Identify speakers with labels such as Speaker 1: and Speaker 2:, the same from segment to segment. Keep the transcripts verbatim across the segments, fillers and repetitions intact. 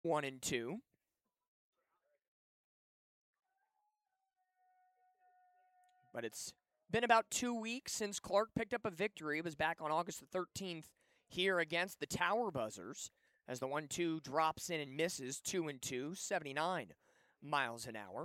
Speaker 1: one and two. But it's been about two weeks since Clark picked up a victory. It was back on August the thirteenth here against the Tower Buzzers as the one two drops in and misses, two and two, seventy-nine miles an hour.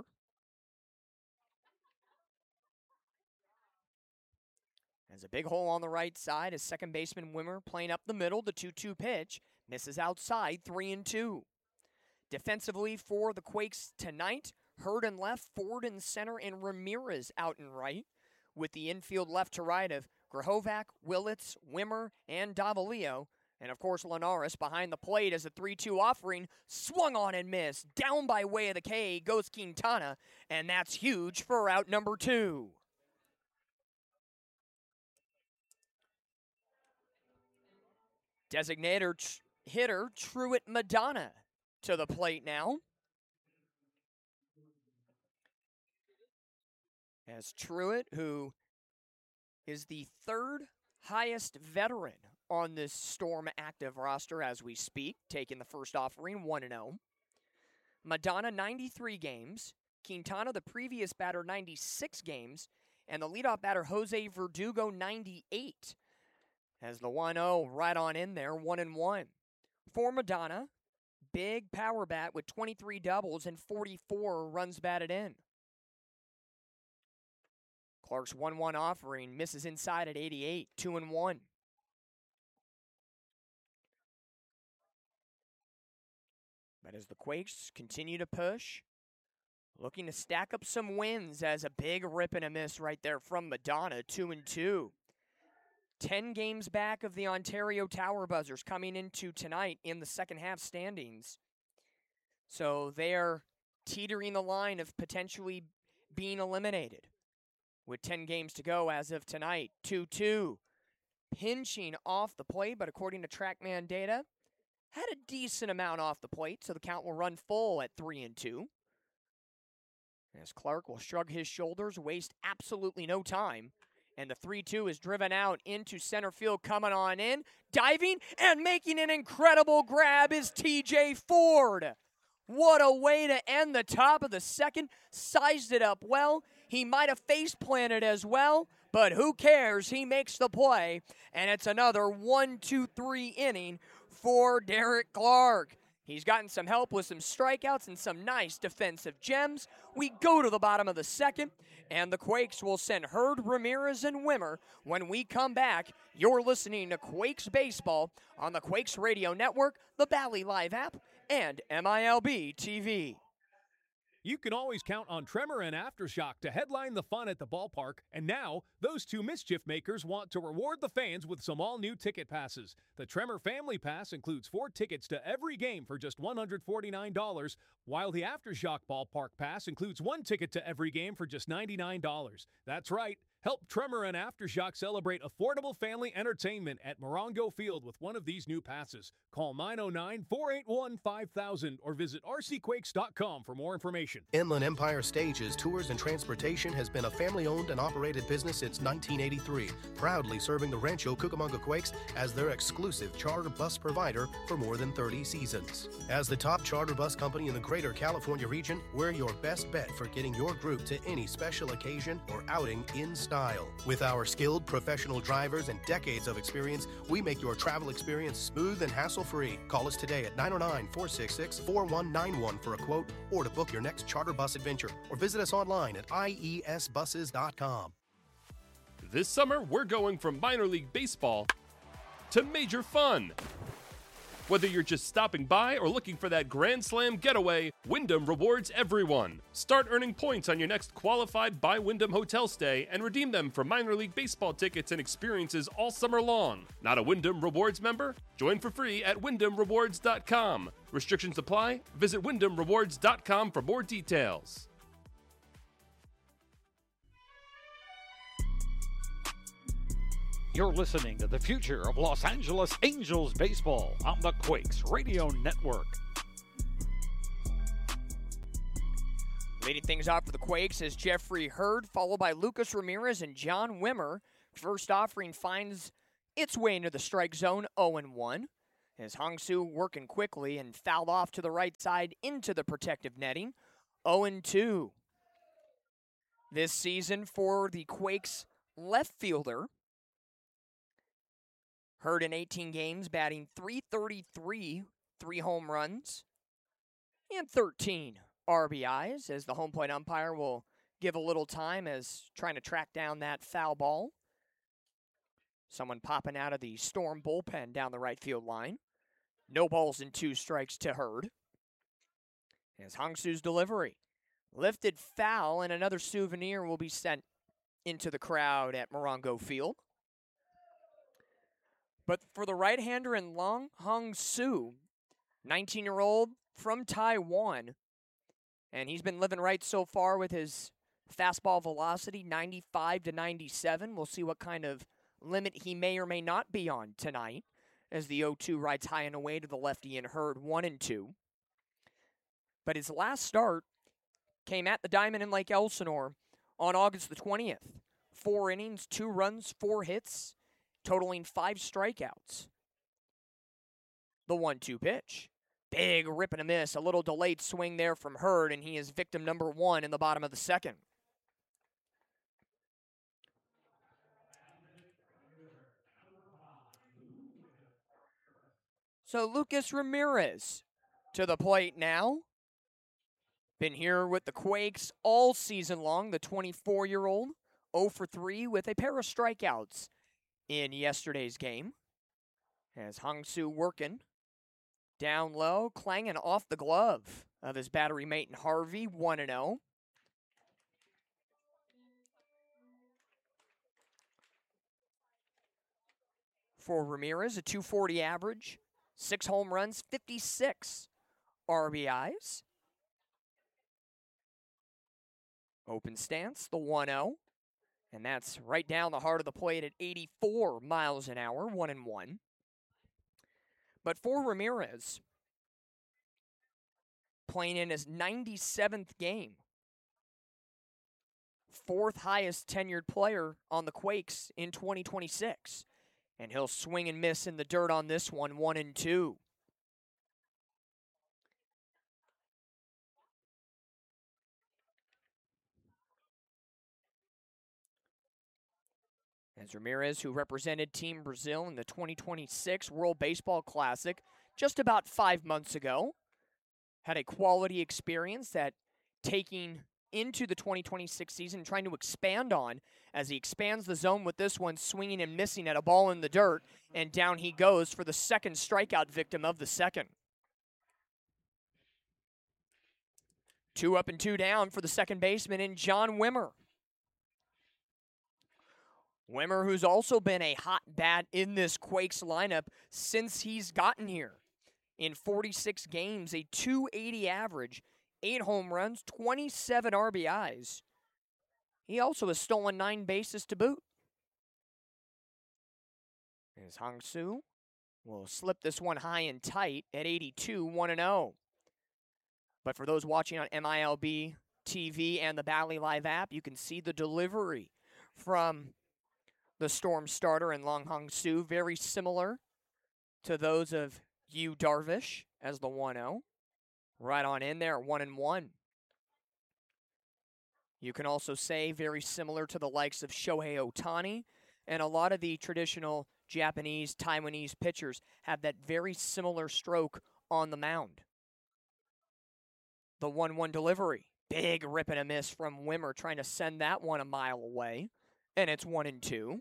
Speaker 1: As a big hole on the right side as second baseman Wimmer playing up the middle, the two two pitch misses outside, three and two. Defensively for the Quakes tonight, Hurd in left, Ford in center, and Ramirez out and right, with the infield left to right of Grahovac, Willits, Wimmer, and Davalillo. And of course, Linares behind the plate as a three two offering, swung on and missed. Down by way of the K goes Quintana, and that's huge for out number two. Designated tr- hitter Truett Madonna to the plate now. As Truett, who is the third highest veteran on this Storm active roster as we speak, taking the first offering, one and oh. Madonna, ninety-three games. Quintana, the previous batter, ninety-six games. And the leadoff batter, Jose Verdugo, ninety-eight. As the one oh right on in there, one and one. For Madonna, big power bat with twenty-three doubles and forty-four runs batted in. Clark's one one offering misses inside at eighty-eight, two and one. But as the Quakes continue to push, looking to stack up some wins as a big rip and a miss right there from Madonna, two and two. Ten games back of the Ontario Tower Buzzers coming into tonight in the second half standings. So they're teetering the line of potentially being eliminated. With ten games to go as of tonight, two two. Pinching off the plate, but according to TrackMan data, had a decent amount off the plate, so the count will run full at three and two. As Clark will shrug his shoulders, waste absolutely no time. And the three two is driven out into center field, coming on in, diving, and making an incredible grab is T J Ford. What a way to end the top of the second. Sized it up well. He might have face planted as well, but who cares? He makes the play, and it's another one two three inning for Derek Clark. He's gotten some help with some strikeouts and some nice defensive gems. We go to the bottom of the second, and the Quakes will send Hurd, Ramirez, and Wimmer. When we come back, you're listening to Quakes Baseball on the Quakes Radio Network, the Bally Live app, and M I L B T V.
Speaker 2: You can always count on Tremor and Aftershock to headline the fun at the ballpark, and now those two mischief makers want to reward the fans with some all-new ticket passes. The Tremor Family Pass includes four tickets to every game for just one hundred forty-nine dollars, while the Aftershock Ballpark Pass includes one ticket to every game for just ninety-nine dollars. That's right. Help Tremor and Aftershock celebrate affordable family entertainment at Morongo Field with one of these new passes. Call nine oh nine, four eight one, five thousand or visit r c quakes dot com for more information.
Speaker 3: Inland Empire Stages, Tours and Transportation has been a family-owned and operated business since nineteen eighty-three, proudly serving the Rancho Cucamonga Quakes as their exclusive charter bus provider for more than thirty seasons. As the top charter bus company in the greater California region, we're your best bet for getting your group to any special occasion or outing in style. With our skilled professional drivers and decades of experience, we make your travel experience smooth and hassle-free. Call us today at nine oh nine, four six six, four one nine one for a quote or to book your next charter bus adventure, or visit us online at i e s buses dot com.
Speaker 4: This summer, we're going from minor league baseball to major fun. Whether you're just stopping by or looking for that Grand Slam getaway, Wyndham rewards everyone. Start earning points on your next qualified by Wyndham hotel stay and redeem them for minor league baseball tickets and experiences all summer long. Not a Wyndham Rewards member? Join for free at wyndham rewards dot com. Restrictions apply. Visit wyndham rewards dot com for more details.
Speaker 5: You're listening to the future of Los Angeles Angels baseball on the Quakes Radio Network.
Speaker 1: Leading things off for the Quakes is Jeffrey Hurd, followed by Lucas Ramirez and John Wimmer. First offering finds its way into the strike zone, oh and one. As Hong-Soo working quickly and fouled off to the right side into the protective netting. oh and two. This season for the Quakes left fielder. Hurd in eighteen games, batting three thirty-three, three home runs, and thirteen R B Is, as the home plate umpire will give a little time as trying to track down that foul ball. Someone popping out of the Storm bullpen down the right field line. No balls and two strikes to Hurd. As Hong-Soo's delivery. Lifted foul, and another souvenir will be sent into the crowd at Morongo Field. But for the right-hander in Long Hong-Soo, nineteen-year-old from Taiwan, and he's been living right so far with his fastball velocity, ninety-five to ninety-seven. We'll see what kind of limit he may or may not be on tonight, as the oh two rides high and away to the lefty and Hurd one and two. But his last start came at the Diamond in Lake Elsinore on August the twentieth. Four innings, two runs, four hits, totaling five strikeouts. The one two pitch. Big rip and a miss. A little delayed swing there from Hurd, and he is victim number one in the bottom of the second. So Lucas Ramirez to the plate now. Been here with the Quakes all season long. The twenty-four-year-old, oh for three with a pair of strikeouts in yesterday's game. As Hong-Soo working down low, clanging off the glove of his battery mate in Harvey, one and oh. For Ramirez, a two forty average, six home runs, fifty-six R B Is. Open stance, the one oh. And that's right down the heart of the plate at eighty-four miles an hour, one and one. But for Ramirez, playing in his ninety-seventh game, fourth highest tenured player on the Quakes in twenty twenty-six. And he'll swing and miss in the dirt on this one, one and two. As Ramirez, who represented Team Brazil in the twenty twenty-six World Baseball Classic just about five months ago, had a quality experience that taking into the twenty twenty-six season, trying to expand on as he expands the zone with this one, swinging and missing at a ball in the dirt, and down he goes for the second strikeout victim of the second. Two up and two down for the second baseman in John Wimmer. Wimmer, who's also been a hot bat in this Quakes lineup since he's gotten here. In forty-six games, a two eighty average, eight home runs, twenty-seven R B Is. He also has stolen nine bases to boot. As Hong-Soo will slip this one high and tight at eighty-two, one and oh. But for those watching on M I L B T V and the Bally Live app, you can see the delivery from the Storm starter and Long Hong-Soo, very similar to those of Yu Darvish as the one oh. Right on in there, one and one. You can also say very similar to the likes of Shohei Ohtani, and a lot of the traditional Japanese, Taiwanese pitchers have that very similar stroke on the mound. The one one delivery. Big rip and a miss from Wimmer, trying to send that one a mile away. And it's one and two.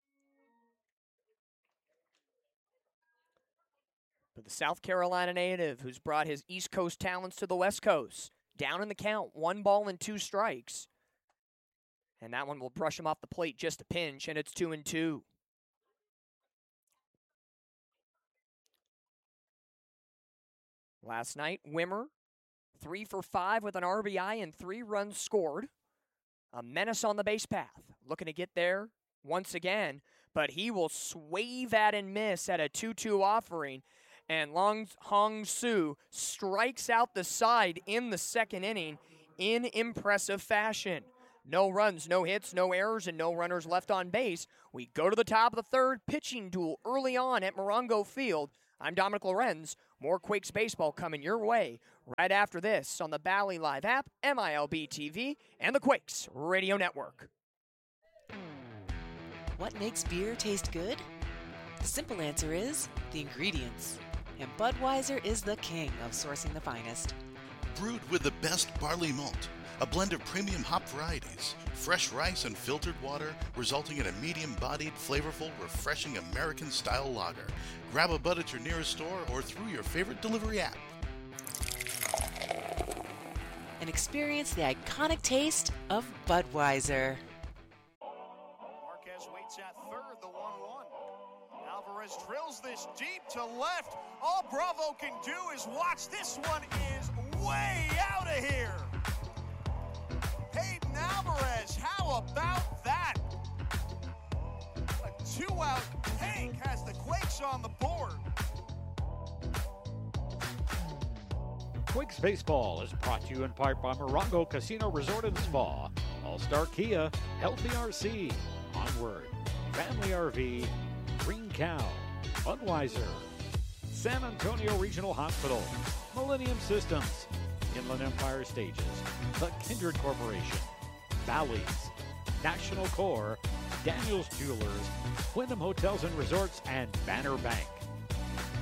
Speaker 1: But the South Carolina native, who's brought his East Coast talents to the West Coast, down in the count, one ball and two strikes. And that one will brush him off the plate just a pinch, and it's two and two. Last night, Wimmer, three for five with an R B I and three runs scored. A menace on the base path, looking to get there once again, but he will sway that and miss at a two two offering, and Long Hong-Soo strikes out the side in the second inning in impressive fashion. No runs, no hits, no errors, and no runners left on base. We go to the top of the third, pitching duel early on at Morongo Field. I'm Dominic Lorenz. More Quakes baseball coming your way right after this on the Bally Live app, M I L B T V, and the Quakes Radio Network.
Speaker 6: What makes beer taste good? The simple answer is the ingredients. And Budweiser is the king of sourcing the finest.
Speaker 7: Brewed with the best barley malt, a blend of premium hop varieties, fresh rice and filtered water, resulting in a medium-bodied, flavorful, refreshing American-style lager. Grab a Bud at your nearest store or through your favorite delivery app.
Speaker 6: And experience the iconic taste of Budweiser.
Speaker 8: Marquez waits at third, the one one. Alvarez drills this deep to left. All Bravo can do is watch. This one is way out of here. Hayden Alvarez, how about that? A two-out tank has the Quakes on the board.
Speaker 5: Quakes Baseball is brought to you in part by Morongo Casino Resort and Spa, All-Star Kia, Healthy R C, Onward, Family R V, Green Cow, Budweiser, San Antonio Regional Hospital, Millennium Systems, Inland Empire Stages, The Kindred Corporation, Bally's, National Corps, Daniels Jewelers, Wyndham Hotels and Resorts, and Banner Bank.